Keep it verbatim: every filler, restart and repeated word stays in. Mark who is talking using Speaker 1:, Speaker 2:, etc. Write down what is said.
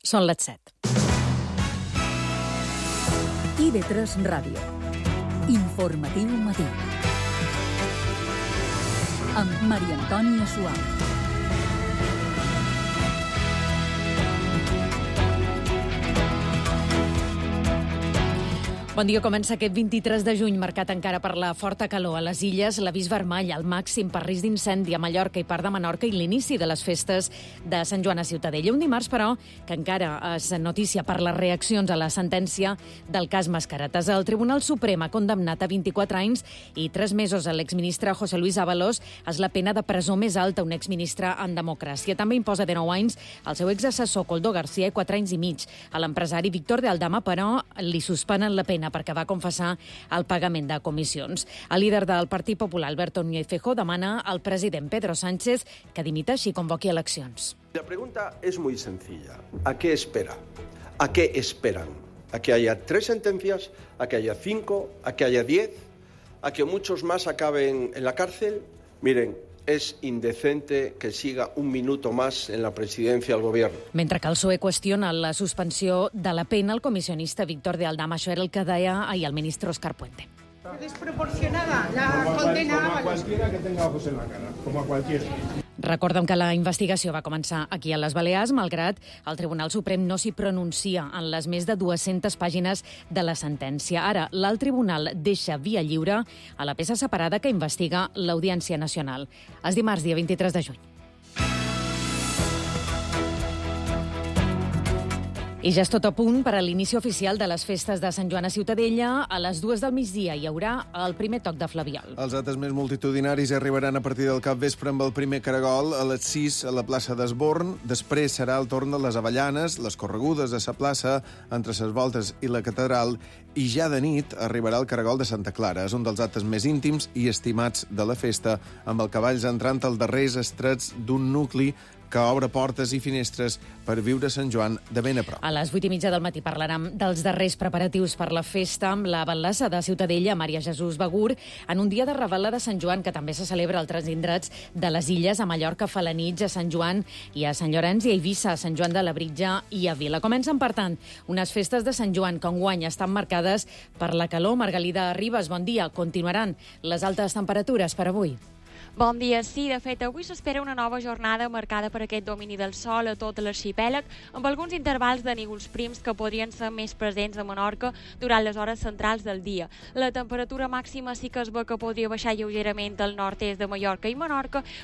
Speaker 1: Són les set.
Speaker 2: I ve tres Ràdio. Informatiu matí. Amb Maria Antònia Suau.
Speaker 1: Bon dia, comença aquest vint-i-tres de juny, marcat encara per la forta calor a les illes, l'avís vermell al màxim per risc d'incendi a Mallorca i part de Menorca i l'inici de les festes de Sant Joan a Ciutadella. Un dimarts, però, que encara és notícia per les reaccions a la sentència del cas Mascaretes. El Tribunal Suprem ha condemnat a vint-i-quatre anys i tres mesos a l'exministre José Luis Ábalos. És la pena de presó més alta a un exministre en democràcia. També imposa de nou anys al seu exassessor Koldo García i quatre anys i mig. A l'empresari Víctor de Aldama, però, li suspenen la pena perquè va confessar el pagament de comissions. El líder del Partit Popular, Alberto Núñez Feijóo, demana al president Pedro Sánchez que dimiteixi i convoqui eleccions.
Speaker 3: La pregunta es muy sencilla. ¿A qué espera? ¿A qué esperan? ¿A que haya tres sentencias? ¿A que haya cinco? ¿A que haya diez? ¿A que muchos más acaben en la cárcel? Miren, és indecente que siga un minuto más en la presidencia del gobierno.
Speaker 1: Mentre que el P S O E qüestiona la suspensió de la pena, el comissionista Víctor de Aldama, això era el que deia ahir el ministre Óscar Puente.
Speaker 4: Desproporcionada la como condena.
Speaker 5: Como a cualquiera que tenga ojos en la cara, como a cualquiera.
Speaker 1: Recordem que la investigació va començar aquí a les Balears, malgrat el Tribunal Suprem no s'hi pronuncia en les més de dues-centes pàgines de la sentència. Ara, l'alt tribunal deixa via lliure a la peça separada que investiga l'Audiència Nacional. És dimarts, dia vint-i-tres de juny. I ja és tot a punt per a l'inici oficial de les festes de Sant Joan a Ciutadella. A les dues del migdia hi haurà el primer toc de Flabiol.
Speaker 6: Els actes més multitudinaris arribaran a partir del capvespre amb el primer caragol a les sis a la plaça d'Esborn. Després serà el torn de les Avellanes, les corregudes a sa plaça, entre ses voltes i la catedral, i ja de nit arribarà el caragol de Santa Clara. És un dels actes més íntims i estimats de la festa, amb el cavalls entrant als darrers estrets d'un nucli que obre portes i finestres per viure Sant Joan de ben a prop.
Speaker 1: A les vuit i mitja del matí parlarem dels darrers preparatius per la festa amb la batllessa de Ciutadella, Maria Jesús Begur, en un dia de revetla de Sant Joan que també se celebra a altres indrets de les illes, a Mallorca, a Felanitx, a Sant Joan i a Sant Llorenç i a Eivissa, a Sant Joan de Labritja i a Vila. Comencen, per tant, unes festes de Sant Joan que enguany estan marcades per la calor. Margalida Ribas, bon dia. Continuaran les altes temperatures per avui?
Speaker 7: Bon dia, sí, de fet, avui s'espera una nova jornada marcada per aquest domini del sol a tot l'arxipèlag, amb alguns intervals de núvols prims que podrien ser més presents a Menorca durant les hores centrals del dia. La temperatura màxima sí que es ve que podria baixar lleugerament al nord-est de Mallorca i Menorca,